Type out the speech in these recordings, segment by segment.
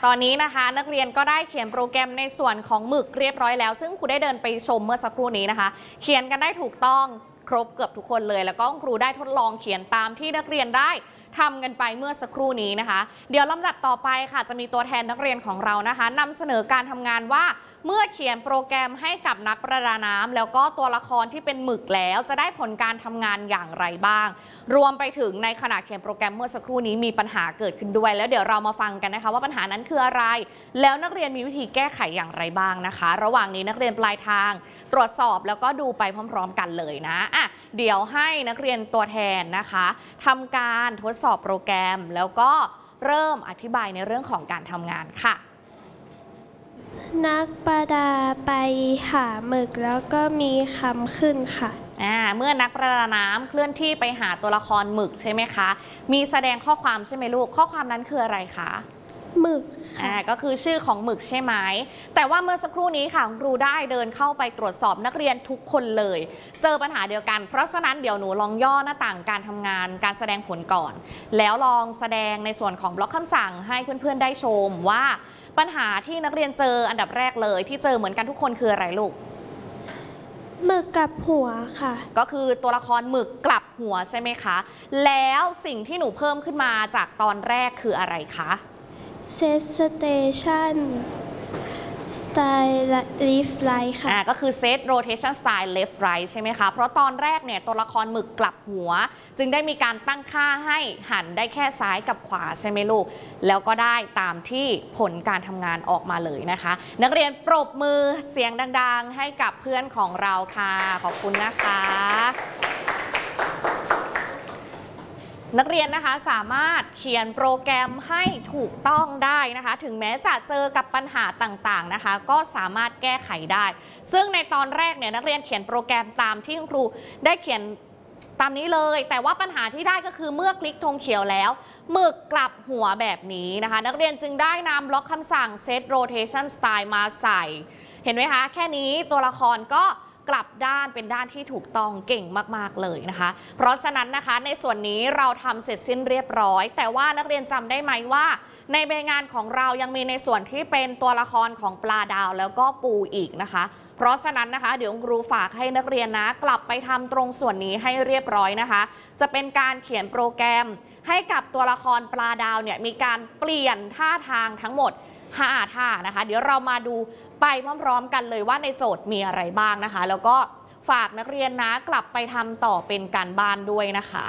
ตอนนี้นะคะนักเรียนก็ได้เขียนโปรแกรมในส่วนของหมึกเรียบร้อยแล้วซึ่งครูได้เดินไปชมเมื่อสักครู่นี้นะคะเขียนกันได้ถูกต้องครบเกือบทุกคนเลยแล้วก็ครูได้ทดลองเขียนตามที่นักเรียนได้ทำกันไปเมื่อสักครู่นี้นะคะเดี๋ยวลำดับต่อไปค่ะจะมีตัวแทนนักเรียนของเรานะคะนำเสนอการทำงานว่าเมื่อเขียนโปรแกรมให้กับนักประดาน้ำแล้วก็ตัวละครที่เป็นหมึกแล้วจะได้ผลการทำงานอย่างไรบ้างรวมไปถึงในขณะเขียนโปรแกรมเมื่อสักครู่นี้มีปัญหาเกิดขึ้นด้วยแล้วเดี๋ยวเรามาฟังกันนะคะว่าปัญหานั้นคืออะไรแล้วนักเรียนมีวิธีแก้ไขอย่างไรบ้างนะคะระหว่างนี้นักเรียนปลายทางตรวจสอบแล้วก็ดูไปพร้อมๆกันเลยนะเดี๋ยวให้นักเรียนตัวแทนนะคะทำการทดสอบโปรแกรมแล้วก็เริ่มอธิบายในเรื่องของการทำงานค่ะนักประดาไปหาหมึกแล้วก็มีคำขึ้นค่ะเมื่อนักประดาน้ำเคลื่อนที่ไปหาตัวละครหมึกใช่ไหมคะมีแสดงข้อความใช่ไหมลูกข้อความนั้นคืออะไรคะหมึกก็คือชื่อของหมึกใช่ไหมแต่ว่าเมื่อสักครู่นี้ค่ะครูได้เดินเข้าไปตรวจสอบนักเรียนทุกคนเลยเจอปัญหาเดียวกันเพราะฉะนั้นเดี๋ยวหนูลองย่อหน้าต่างการทำงานการแสดงผลก่อนแล้วลองแสดงในส่วนของบล็อกคำสั่งให้เพื่อนๆได้ชมว่าปัญหาที่นักเรียนเจออันดับแรกเลยที่เจอเหมือนกันทุกคนคืออะไรลูกหมึกกลับหัวค่ะก็คือตัวละครหมึกกลับหัวใช่ไหมคะแล้วสิ่งที่หนูเพิ่มขึ้นมาจากตอนแรกคืออะไรคะ Set Station Style Left Right ค่ะก็คือ Set Rotation Style Left Right ใช่ไหมคะเพราะตอนแรกเนี่ยตัวละครหมึกกลับหัวจึงได้มีการตั้งค่าให้หันได้แค่ซ้ายกับขวาใช่ไหมลูกแล้วก็ได้ตามที่ผลการทำงานออกมาเลยนะคะนักเรียนปรบมือเสียงดังๆให้กับเพื่อนของเราค่ะขอบคุณนะคะนักเรียนนะคะสามารถเขียนโปรแกรมให้ถูกต้องได้นะคะถึงแม้จะเจอกับปัญหาต่างๆนะคะก็สามารถแก้ไขได้ซึ่งในตอนแรกเนี่ยนักเรียนเขียนโปรแกรมตามที่คุณครูได้เขียนตามนี้เลยแต่ว่าปัญหาที่ได้ก็คือเมื่อคลิกธงเขียวแล้วหมึกกลับหัวแบบนี้นะคะนักเรียนจึงได้นำบล็อกคำสั่ง Set Rotation Style มาใส่เห็นไหมคะแค่นี้ตัวละครก็กลับด้านเป็นด้านที่ถูกต้องเก่งมากๆเลยนะคะเพราะฉะนั้นนะคะในส่วนนี้เราทำเสร็จสิ้นเรียบร้อยแต่ว่านักเรียนจำได้ไหมว่าในใบงานของเรายังมีในส่วนที่เป็นตัวละครของปลาดาวแล้วก็ปูอีกนะคะเพราะฉะนั้นนะคะเดี๋ยวครูฝากให้นักเรียนนะกลับไปทำตรงส่วนนี้ให้เรียบร้อยนะคะจะเป็นการเขียนโปรแกรมให้กับตัวละครปลาดาวเนี่ยมีการเปลี่ยนท่าทางทั้งหมด5 ท่านะคะเดี๋ยวเรามาดูไปพร้อมๆกันเลยว่าในโจทย์มีอะไรบ้างนะคะแล้วก็ฝากนักเรียนนะกลับไปทำต่อเป็นการบ้านด้วยนะคะ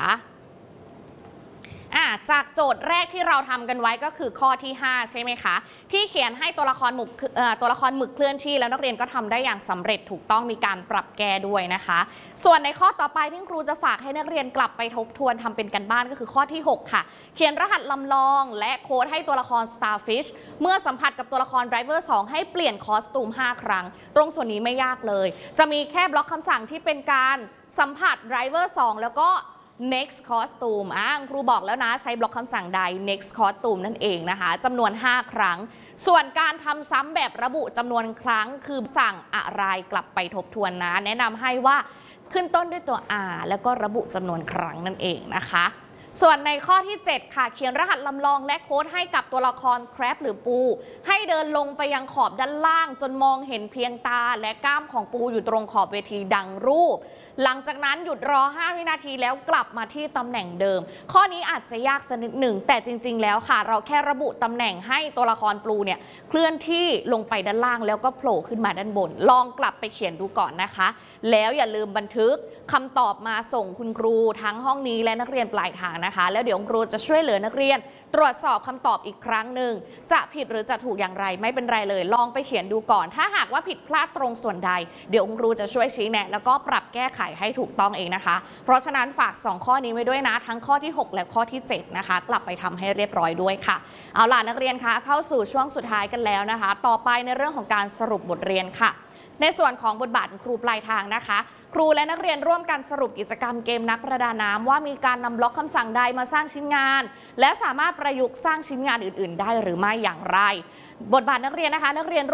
จากโจทย์แรกที่เราทำกันไว้ก็คือข้อที่5ใช่ไหมคะที่เขียนให้ตัวละครหมึกเคลื่อนที่แล้วนักเรียนก็ทำได้อย่างสำเร็จถูกต้องมีการปรับแก้ด้วยนะคะส่วนในข้อต่อไปที่ครูจะฝากให้นักเรียนกลับไปทบทวนทำเป็นการบ้านก็คือข้อที่6ค่ะเขียนรหัสลำลองและโค้ดให้ตัวละคร Starfish เมื่อสัมผัสกับตัวละคร Driver 2ให้เปลี่ยนคอสตูม5 ครั้งตรงส่วนนี้ไม่ยากเลยจะมีแค่บล็อกคำสั่งที่เป็นการสัมผัส Driver 2แล้วก็next costume ครูบอกแล้วนะใช้บล็อกคำสั่งใด next costume นั่นเองนะคะจำนวน5 ครั้งส่วนการทำซ้ำแบบระบุจำนวนครั้งคือสั่งอะไรกลับไปทบทวนนะแนะนำให้ว่าขึ้นต้นด้วยตัว R แล้วก็ระบุจำนวนครั้งนั่นเองนะคะส่วนในข้อที่7ค่ะเขียนรหัสลำลองและโค้ดให้กับตัวละครแครบหรือปูให้เดินลงไปยังขอบด้านล่างจนมองเห็นเพียงตาและกล้ามของปูอยู่ตรงขอบเวทีดังรูปหลังจากนั้นหยุดรอ5 วินาทีแล้วกลับมาที่ตำแหน่งเดิมข้อนี้อาจจะยากสักนิดหนึ่งแต่จริงๆแล้วค่ะเราแค่ระบุตำแหน่งให้ตัวละครปูเนี่ยเคลื่อนที่ลงไปด้านล่างแล้วก็โผล่ขึ้นมาด้านบนลองกลับไปเขียนดูก่อนนะคะแล้วอย่าลืมบันทึกคำตอบมาส่งคุณครูทั้งห้องนี้และนักเรียนปลายทางนะคะแล้วเดี๋ยวครูจะช่วยเหลือนักเรียนตรวจสอบคำตอบอีกครั้งหนึ่งจะผิดหรือจะถูกอย่างไรไม่เป็นไรเลยลองไปเขียนดูก่อนถ้าหากว่าผิดพลาดตรงส่วนใดเดี๋ยวครูจะช่วยชี้แนะแล้วก็ปรับแก้ไขให้ถูกต้องเองนะคะเพราะฉะนั้นฝาก2 ข้อนี้ไว้ด้วยนะทั้งข้อที่6และข้อที่7นะคะกลับไปทำให้เรียบร้อยด้วยค่ะเอาล่ะนักเรียนคะเข้าสู่ช่วงสุดท้ายกันแล้วนะคะต่อไปในเรื่องของการสรุปบทเรียนค่ะในส่วนของบทบาทครูปลายทางนะคะครูและนักเรียนร่วมกันสรุปกิจกรรมเกมนักประดาน้ำว่ามีการนำบล็อกคำสั่งใดมาสร้างชิ้นงานและสามารถประยุกต์สร้างชิ้นงานอื่นๆได้หรือไม่อย่างไรบทบาทนักเรียนนะคะนักเรียน